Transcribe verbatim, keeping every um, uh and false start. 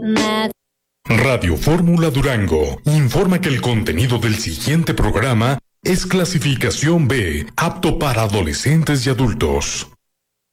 Radio Fórmula Durango informa que el contenido del siguiente programa es clasificación B, apto para adolescentes y adultos.